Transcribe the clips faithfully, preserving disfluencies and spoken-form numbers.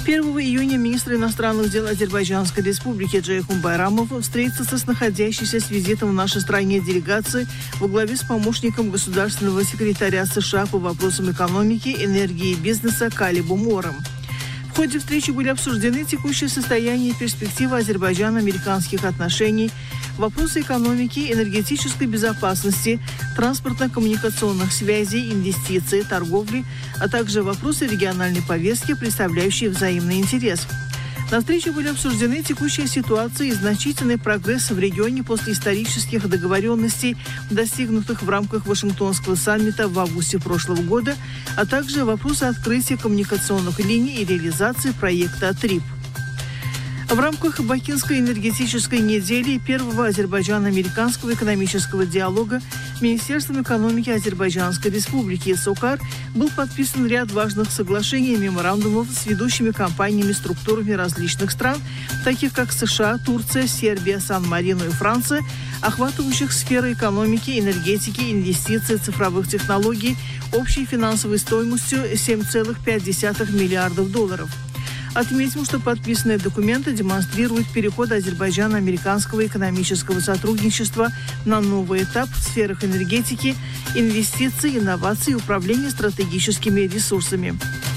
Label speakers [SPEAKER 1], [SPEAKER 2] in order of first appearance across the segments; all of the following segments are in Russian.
[SPEAKER 1] первого июня министр иностранных дел Азербайджанской республики Джейхун Байрамов встретится с находящейся с визитом в нашей стране делегацией во главе с помощником государственного секретаря США по вопросам экономики, энергии и бизнеса Калибом Ором. В ходе встречи были обсуждены текущее состояние и перспективы азербайджано-американских отношений, вопросы экономики, энергетической безопасности, транспортно-коммуникационных связей, инвестиций, торговли, а также вопросы региональной повестки, представляющие взаимный интерес. На встрече были обсуждены текущая ситуация и значительный прогресс в регионе после исторических договоренностей, достигнутых в рамках Вашингтонского саммита в августе прошлого года, а также вопросы открытия коммуникационных линий и реализации проекта ТРИП. В рамках Бакинской энергетической недели и первого азербайджано-американского экономического диалога Министерством экономики Азербайджанской республики СОКАР был подписан ряд важных соглашений и меморандумов с ведущими компаниями, структурами различных стран, таких как США, Турция, Сербия, Сан-Марино и Франция, охватывающих сферы экономики, энергетики, инвестиций, цифровых технологий общей финансовой стоимостью семь целых пять десятых миллиардов долларов. Отметим, что подписанные документы демонстрируют переход азербайджано-американского экономического сотрудничества на новый этап в сферах энергетики, инвестиций, инноваций и управления стратегическими ресурсами.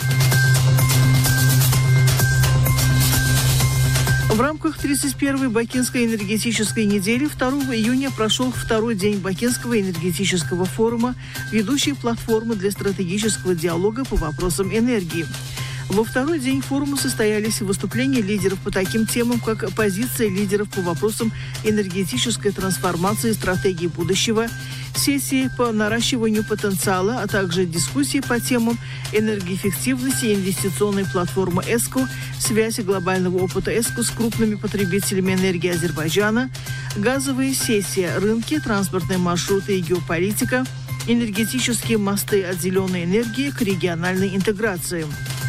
[SPEAKER 1] В рамках тридцать первой Бакинской энергетической недели второго июня прошел второй день Бакинского энергетического форума, ведущей платформы для стратегического диалога по вопросам энергии. Во второй день форума состоялись выступления лидеров по таким темам, как позиция лидеров по вопросам энергетической трансформации и стратегии будущего, сессии по наращиванию потенциала, а также дискуссии по темам энергоэффективности и инвестиционной платформы ЭСКО, связи глобального опыта ЭСКО с крупными потребителями энергии Азербайджана, газовые сессии, рынки, транспортные маршруты и геополитика, энергетические мосты от зеленой энергии к региональной интеграции.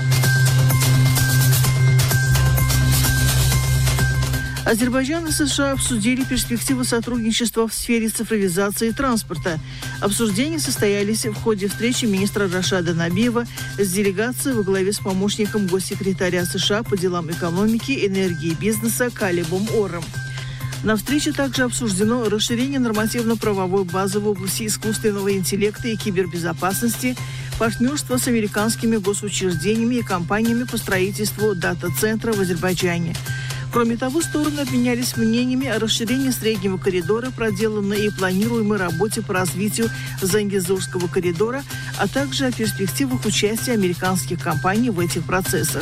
[SPEAKER 1] Азербайджан и США обсудили перспективы сотрудничества в сфере цифровизации транспорта. Обсуждения состоялись в ходе встречи министра Рашада Набиева с делегацией во главе с помощником госсекретаря США по делам экономики, энергии и бизнеса Калибом Ором. На встрече также обсуждено расширение нормативно-правовой базы в области искусственного интеллекта и кибербезопасности, партнерство с американскими госучреждениями и компаниями по строительству дата-центра в Азербайджане. Кроме того, стороны обменялись мнениями о расширении среднего коридора, проделанной и планируемой работе по развитию Зангезурского коридора, а также о перспективах участия американских компаний в этих процессах.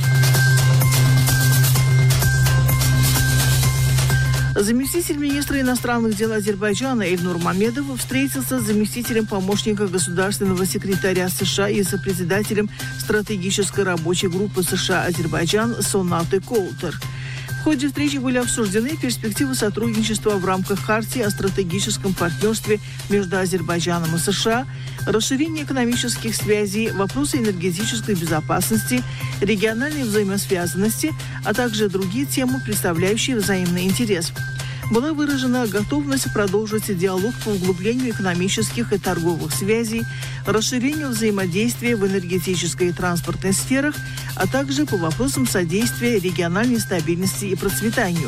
[SPEAKER 1] Заместитель министра иностранных дел Азербайджана Эльнур Мамедов встретился с заместителем помощника государственного секретаря США и сопредседателем стратегической рабочей группы США-Азербайджан Сонатой Коултер. В ходе встречи были обсуждены перспективы сотрудничества в рамках Хартии о стратегическом партнерстве между Азербайджаном и США, расширение экономических связей, вопросы энергетической безопасности, региональной взаимосвязанности, а также другие темы, представляющие взаимный интерес. Была выражена готовность продолжить диалог по углублению экономических и торговых связей, расширению взаимодействия в энергетической и транспортной сферах, а также по вопросам содействия региональной стабильности и процветанию.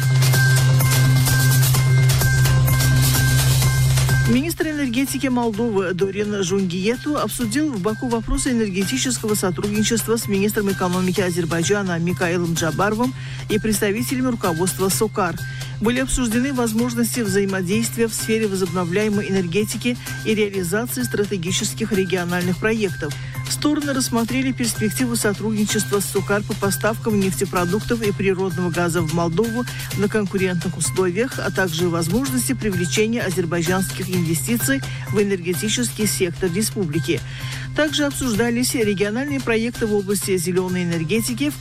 [SPEAKER 1] Министр энергетики Молдовы Дорин Жунгиету обсудил в Баку вопросы энергетического сотрудничества с министром экономики Азербайджана Микаилом Джабаровым и представителями руководства СОКАР. Были обсуждены возможности взаимодействия в сфере возобновляемой энергетики и реализации стратегических региональных проектов. Стороны рассмотрели перспективу сотрудничества с СОКАР по поставкам нефтепродуктов и природного газа в Молдову на конкурентных условиях, а также возможности привлечения азербайджанских инвестиций в энергетический сектор республики. Также обсуждались региональные проекты в области зеленой энергетики,